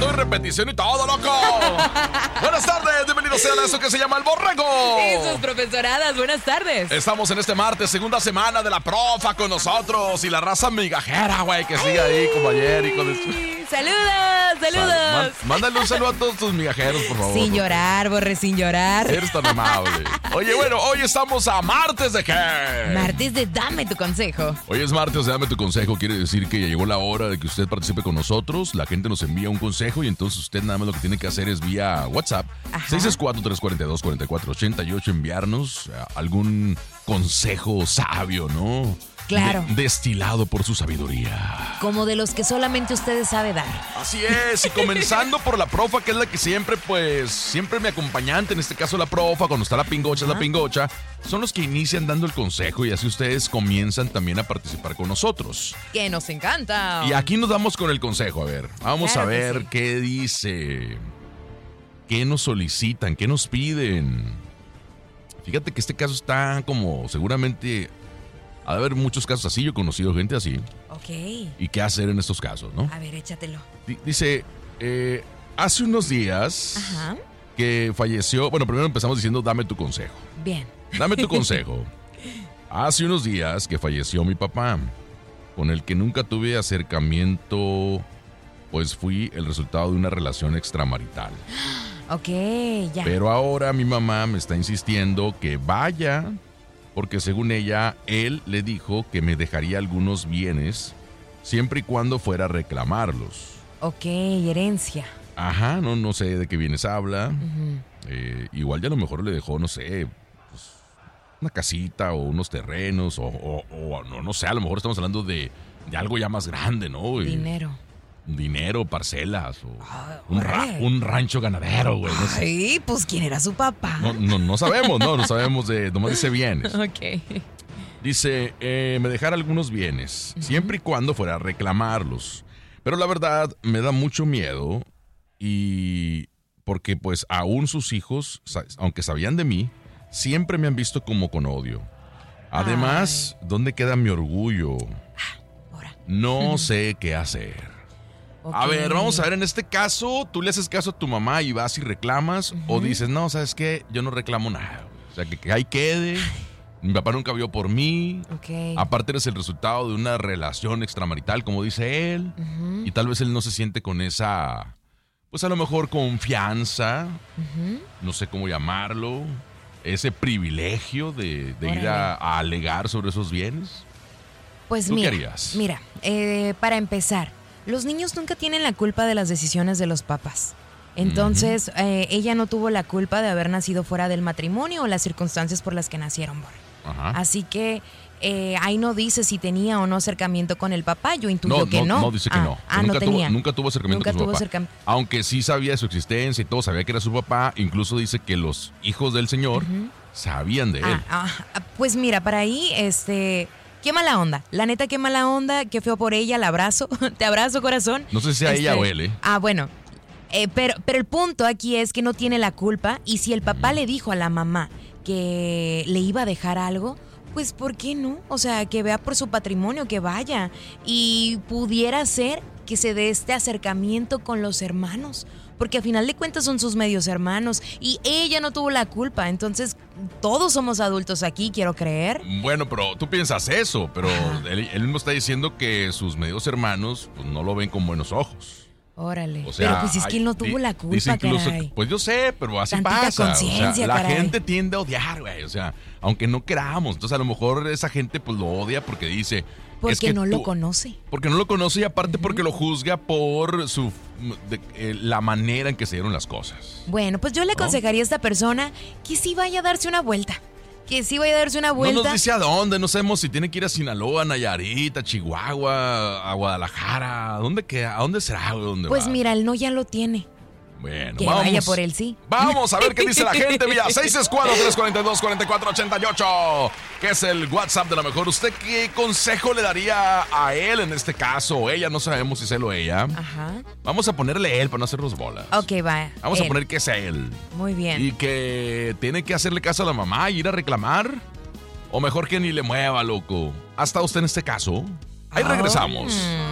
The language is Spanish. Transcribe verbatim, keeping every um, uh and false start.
y repetición y todo, loco. Buenas tardes, bienvenidos sean a eso que se llama El Borrego. Y sus profesoradas, buenas tardes. Estamos en este martes, segunda semana de la profa con nosotros y la raza migajera, güey, que sigue ahí como ayer y con el... Saludos, saludos. Sal, mándale un saludo a todos tus migajeros, por favor. Sin llorar, Borre, sin llorar. Eres tan amable. Oye, bueno, hoy estamos a martes de qué? Martes de Dame tu Consejo. Hoy es martes de Dame tu Consejo. Quiere decir que ya llegó la hora de que usted participe con nosotros. La gente nos envía un consejo y entonces usted nada más lo que tiene que hacer es vía WhatsApp. seis seis cuatro, tres cuatro dos, cuatro cuatro ocho ocho enviarnos algún consejo sabio, ¿no? Claro. De, destilado por su sabiduría. Como de los que solamente ustedes sabe dar. Así es, y comenzando por la profa, que es la que siempre, pues, siempre mi acompañante, en este caso la profa, cuando está la pingocha, es la pingocha, son los que inician dando el consejo y así ustedes comienzan también a participar con nosotros. Que nos encanta. Y aquí nos damos con el consejo, a ver, vamos Claro a ver sí. qué dice, qué nos solicitan, qué nos piden. Fíjate que este caso está como seguramente... Ha de haber muchos casos así, yo he conocido gente así. Ok. ¿Y qué hacer en estos casos, no? A ver, échatelo. D- dice, eh, hace unos días Ajá. que falleció... Bueno, primero empezamos diciendo, dame tu consejo. Bien. Dame tu consejo. Hace unos días que falleció mi papá, con el que nunca tuve acercamiento, pues fui el resultado de una relación extramarital. Ok, ya. Pero ahora mi mamá me está insistiendo que vaya... Porque según ella, él le dijo que me dejaría algunos bienes siempre y cuando fuera a reclamarlos. Ok, herencia. Ajá, no, no sé de qué bienes habla. Ujú. Eh, igual ya a lo mejor le dejó, no sé, pues, una casita o unos terrenos o, o- o no, no sé, a lo mejor estamos hablando de, de algo ya más grande, ¿no? Y- Dinero. Dinero, parcelas o Ah, un, ra- órale. un rancho ganadero, güey. No, sé. Ay, pues ¿quién era su papá? no, no, no sabemos, no, no sabemos de, nomás dice bienes. Ok. Dice, eh, me dejara algunos bienes, siempre y cuando fuera a reclamarlos. Pero la verdad, me da mucho miedo y porque pues aún sus hijos, sa- aunque sabían de mí, siempre me han visto como con odio. Además, ¿dónde queda mi orgullo? Ahora. No sé qué hacer. A Ok. ver, vamos a ver, en este caso, ¿tú le haces caso a tu mamá y vas y reclamas? ¿O dices, no, ¿sabes qué? Yo no reclamo nada. O sea, que, que ahí quede. Mi papá nunca vio por mí. Ok. Aparte eres el resultado de una relación extramarital, como dice él. Ujú, Y tal vez él no se siente con esa, pues a lo mejor confianza, ujú. no sé cómo llamarlo, ese privilegio de, de ir Órale. a, a alegar sobre esos bienes. Pues ¿Tú qué mira, harías? mira, eh, para empezar, los niños nunca tienen la culpa de las decisiones de los papás. Entonces, eh, ella no tuvo la culpa de haber nacido fuera del matrimonio o las circunstancias por las que nacieron, Borre. Ajá. Así que eh, ahí no dice si tenía o no acercamiento con el papá. Yo intuyo No, que no, no. no dice que Ah, no. Ah, nunca no tuvo, tenía. nunca tuvo acercamiento Nunca con su tuvo papá. acercam- Aunque sí sabía su existencia y todo, sabía que era su papá. Incluso dice que los hijos del señor sabían de él. Ah, ah, pues mira, para ahí, este, qué mala onda. La neta, qué mala onda, qué feo por ella, la abrazo. Te abrazo, corazón. No sé si sea ella o él, ¿eh? Ah, bueno. Eh, pero, pero el punto aquí es que no tiene la culpa y si el papá le dijo a la mamá que le iba a dejar algo, pues ¿por qué no? O sea, que vea por su patrimonio, que vaya. Y pudiera ser que se dé este acercamiento con los hermanos, porque a final de cuentas son sus medios hermanos y ella no tuvo la culpa. Entonces, todos somos adultos aquí, quiero creer. Bueno, pero tú piensas eso, pero él, él mismo está diciendo que sus medios hermanos pues, no lo ven con buenos ojos. Órale. O sea, pero pues es que hay- él no tuvo di- la dice culpa, incluso- caray. Pues yo sé, pero así Tantita pasa. O sea, conciencia, la caray. gente tiende a odiar, güey. O sea, aunque no queramos. Entonces, a lo mejor esa gente pues lo odia porque dice... Porque es que no lo tú- conoce. Porque no lo conoce y aparte porque lo juzga por su de- eh, la manera en que se dieron las cosas. Bueno, pues yo le aconsejaría a esta persona que sí vaya a darse una vuelta. Que sí vaya a darse una No vuelta. nos dice a dónde, no sabemos si tiene que ir a Sinaloa, Nayarit, a Chihuahua, a Guadalajara. ¿A dónde, queda? ¿A dónde será? güey? ¿Dónde Pues va? mira, el no ya lo tiene. Bueno, Que vamos. vaya por él, sí. Vamos a ver qué dice la gente vía seis seis cuatro, tres cuatro dos, cuatro cuatro ocho ocho, que es el WhatsApp de la mejor. ¿Usted qué consejo le daría a él en este caso? O ella, no sabemos si es él o ella. Ajá. Vamos a ponerle él para no hacernos bolas. Ok, va. Vamos a él. poner que es él. Muy bien. Y que tiene que hacerle caso a la mamá y ir a reclamar. O mejor que ni le mueva, loco. ¿Ha estado usted en este caso? Ahí regresamos. Mm.